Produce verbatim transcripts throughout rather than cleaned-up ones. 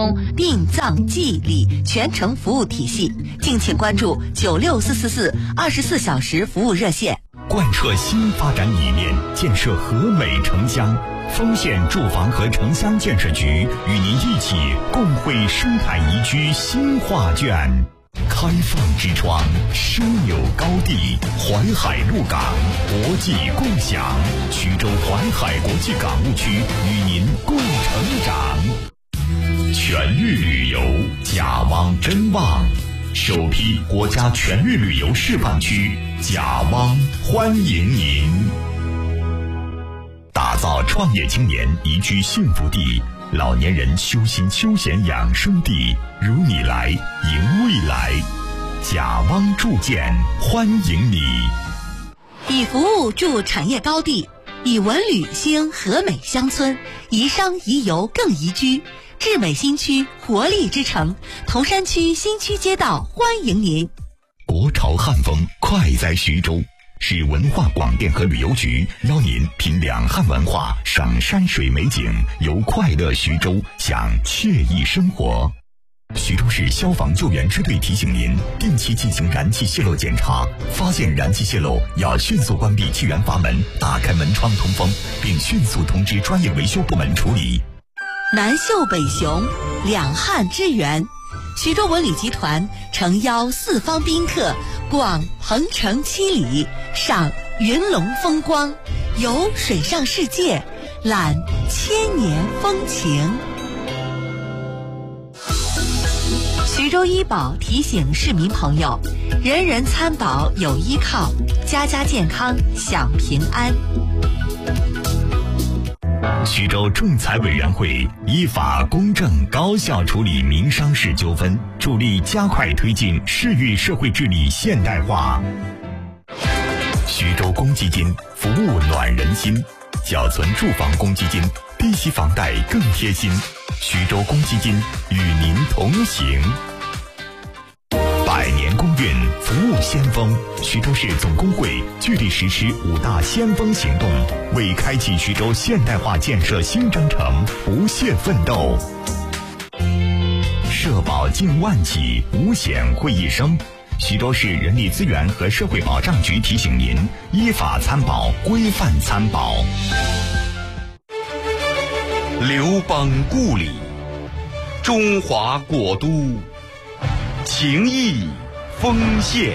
通殡葬祭礼全程服务体系。敬请关注九六四四四二十四小时服务热线。 贯彻新发展理念，建设和美城乡。丰县住房和城乡建设局与您一起共绘生态宜居新画卷。开放之窗，枢纽高地，淮海陆港，国际共享。徐州淮海国际港务区与您共成长。全域旅游，甲汪真旺，首批国家全域旅游示范区，甲汪欢迎您。打造创业青年宜居幸福地，老年人修心休闲养生地，如你来迎未来。甲汪铸建欢迎你。 以服务筑产业高地，以文旅兴和美乡村，宜商宜游更宜居。智美新区活力之城，铜山区新区街道欢迎您。 国潮汉风快在徐州，市文化广电和旅游局邀您品两汉文化，赏山水美景，游快乐徐州，享惬意生活。徐州市消防救援支队提醒您，定期进行燃气泄漏检查，发现燃气泄漏要迅速关闭气源阀门，打开门窗通风，并迅速通知专业维修部门处理。 南秀北雄，两汉之源。徐州文旅集团诚邀四方宾客逛鹏城七里，赏云龙风光，游水上世界，览千年风情。徐州医保提醒市民朋友，人人参保有依靠，家家健康享平安。 徐州仲裁委员会依法公正高效处理民商事纠纷，助力加快推进市域社会治理现代化。徐州公积金服务暖人心，缴存住房公积金，低息房贷更贴心。徐州公积金与您同行。百年公运服务先锋，徐州市总工会聚力实施五大先锋行动，为开启徐州现代化建设新征程不懈奋斗。社保近万起，五险会一生。徐州市人力资源和社会保障局提醒您，依法参保，规范参保。 刘邦故里，中华国都，情义丰县。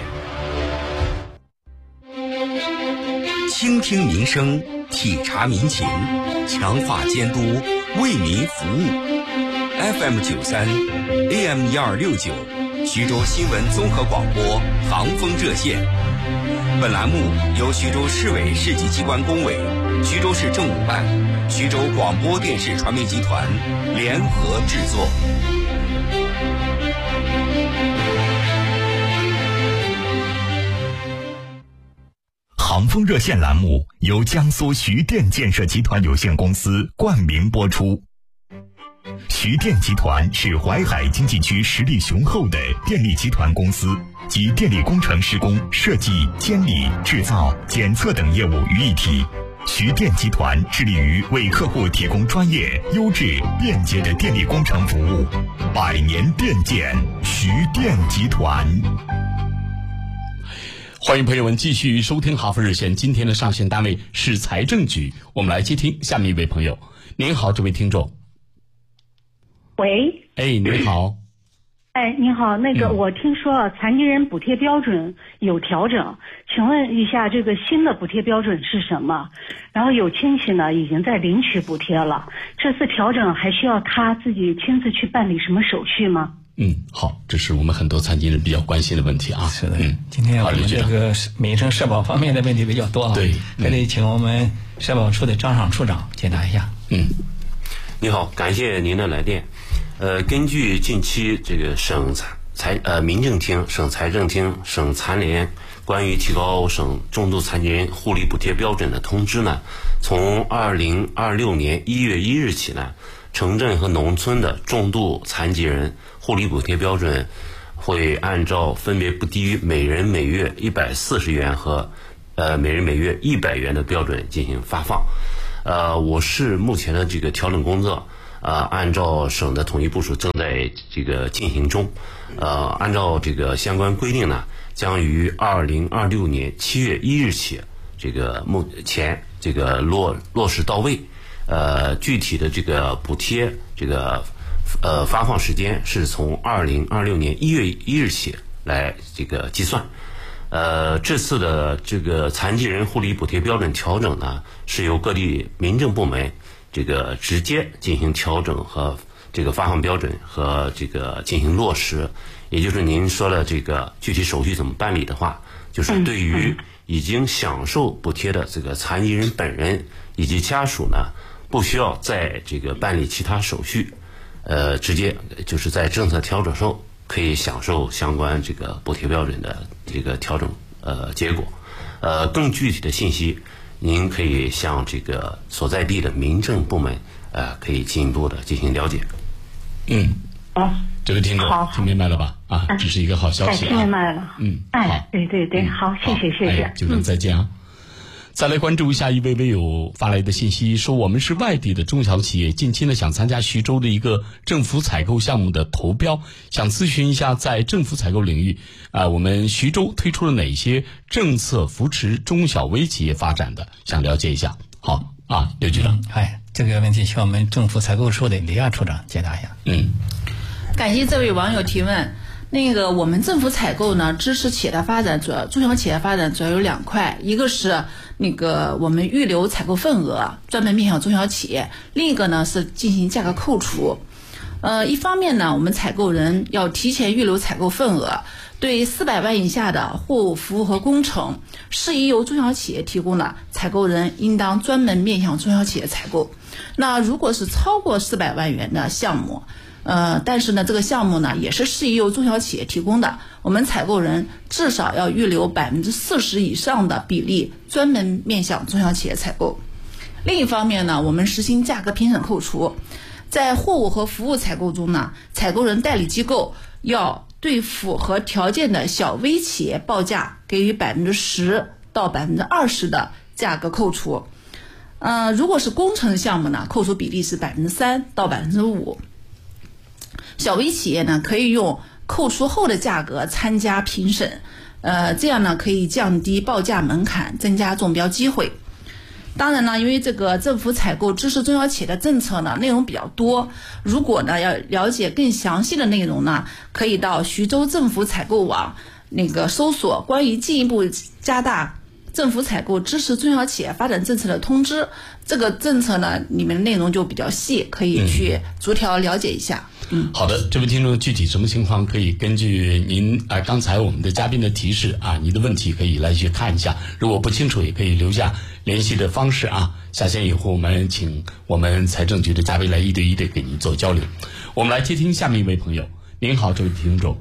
倾听民生，体察民情，强化监督，为民服务。F M 九三 A M 一二六九，徐州新闻综合广播航风热线。本栏目由徐州市委市级机关工委、徐州市政务办、徐州广播电视传媒集团联合制作。 航风热线栏目由江苏徐电建设集团有限公司冠名播出。徐电集团是淮海经济区实力雄厚的电力集团公司，集电力工程施工、设计、监理、制造、检测等业务于一体。徐电集团致力于为客户提供专业、优质、便捷的电力工程服务。百年电建，徐电集团。 欢迎朋友们继续收听哈佛热线，今天的上线单位是财政局，我们来接听下面一位朋友。您好，这位听众。 喂。 哎，您好。 哎，您好，那个、嗯、我听说残疾人补贴标准有调整，请问一下这个新的补贴标准是什么？然后有亲戚呢已经在领取补贴了，这次调整还需要他自己亲自去办理什么手续吗？ 嗯，好，这是我们很多残疾人比较关心的问题啊。 是的，嗯，今天我们这个民生社保方面的问题比较多啊， 对， 还得请我们社保处的张爽处长解答一下。 嗯， 你好，感谢您的来电。呃，根据近期这个省财财呃民政厅、省财政厅、省残联关于提高省重度残疾人护理补贴标准的通知呢，从二零二六年一月一日起呢，城镇和农村的重度残疾人护理补贴标准会按照分别不低于每人每月一百四十元和呃每人每月一百元的标准进行发放。呃，我市目前的这个调整工作。 呃，按照省的统一部署正在这个进行中。呃，按照这个相关规定呢，将于二零二六年七月一日起，这个目前这个落落实到位。呃，具体的这个补贴这个呃发放时间是从二零二六年一月一日起来这个计算。呃，这次的这个残疾人护理补贴标准调整呢，是由各地民政部门这个直接进行调整和这个发放标准和这个进行落实。也就是您说的这个具体手续怎么办理的话，就是对于已经享受补贴的这个残疾人本人以及家属呢，不需要再这个办理其他手续，呃，直接就是在政策调整后可以享受相关这个补贴标准的这个调整呃结果。呃，更具体的信息，您可以向这个所在地的民政部门呃可以进一步的进行了解。 嗯， 哦， 这位听众听明白了吧？啊，这是一个好消息啊！ 听明白了。 嗯， 哎，对对对，好，谢谢谢谢。 就能再见啊。再来关注一下一位微友发来的信息，说我们是外地的中小企业，近期呢想参加徐州的一个政府采购项目的投标，想咨询一下在政府采购领域啊、呃，我们徐州推出了哪些政策扶持中小微企业发展的，想了解一下。好啊，刘局长， 哎，这个问题需要我们政府采购处的李亚处长解答一下。 嗯， 感谢这位网友提问。那个我们政府采购呢，支持企业的发展，主要中小企业发展主要有两块，一个是那个我们预留采购份额，专门面向中小企业；另一个呢是进行价格扣除。呃，一方面呢，我们采购人要提前预留采购份额，对四百万以下的货物、服务和工程，适宜由中小企业提供的，采购人应当专门面向中小企业采购。那如果是超过四百万元的项目，呃，但是呢，这个项目呢也是适宜由中小企业提供的，我们采购人至少要预留百分之四十以上的比例，专门面向中小企业采购。另一方面呢，我们实行价格评审扣除，在货物和服务采购中呢，采购人代理机构要对符合条件的小微企业报价给予百分之十到百分之二十的价格扣除。呃，如果是工程项目呢，扣除比例是百分之三到百分之五。小微企业呢，可以用扣除后的价格参加评审，呃，这样呢可以降低报价门槛，增加中标机会。当然呢，因为这个政府采购支持中小企业的政策呢，内容比较多。如果呢要了解更详细的内容呢，可以到徐州政府采购网那个搜索关于进一步加大政府采购支持中小企业发展政策的通知。这个政策呢，里面的内容就比较细，可以去逐条了解一下。嗯， 好的，这位听众具体什么情况可以根据您啊、呃、刚才我们的嘉宾的提示啊，您的问题可以来去看一下，如果不清楚也可以留下联系的方式啊。下线以后我们请我们财政局的嘉宾来一对一的给您做交流。我们来接听下面一位朋友。您好，这位听众。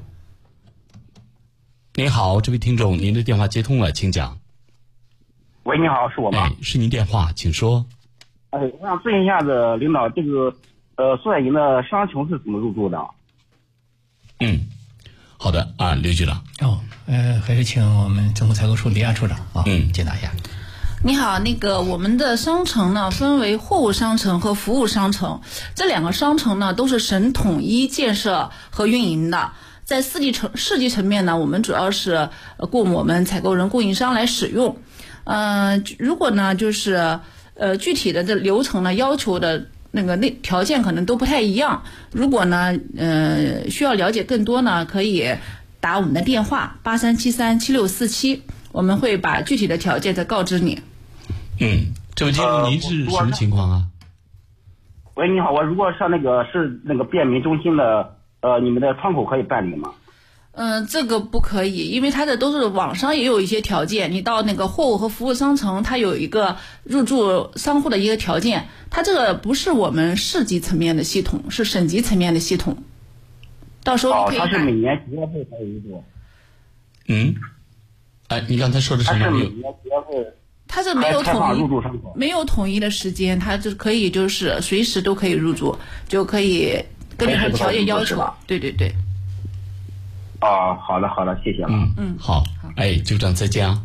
您好，这位听众，您的电话接通了，请讲。 喂，你好，是我吗？ 哎，是您电话，请说。 哎，我想咨询一下子领导，这个呃苏彩营的商城是怎么入驻的？ 嗯，好的啊，刘局长。 哦，呃，还是请我们政府采购处李亚处长啊， 嗯， 解答一下。 你好，那个我们的商城呢分为货物商城和服务商城，这两个商城呢都是省统一建设和运营的。在市级层市级层面呢，我们主要是供我们采购人、供应商来使用。呃，如果呢就是呃具体的这流程呢要求的那个那条件可能都不太一样。如果呢呃需要了解更多呢，可以打我们的电话八三七三七六四七，我们会把具体的条件再告知你。 嗯，这位听众您是什么情况啊？ 喂，你好，我如果上那个是那个便民中心的，呃，你们的窗口可以办理吗？ 嗯、呃，这个不可以，因为它的都是网上也有一些条件。你到那个货物和服务商城，它有一个入驻商户的一个条件，它这个不是我们市级层面的系统，是省级层面的系统。到时候你可以看。 哦，它是每年几月份才有入驻？ 嗯，哎，你刚才说的什么？ 它是每年几月份？ 它是没有统一入驻商口， 没有统一的时间，它就可以就是随时都可以入驻，就可以根据它的条件要求。对对对。 哦，好的好的，谢谢了。 嗯嗯，好，哎，局长再见啊。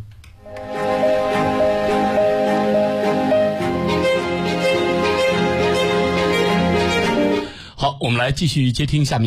我们来继续接听下面。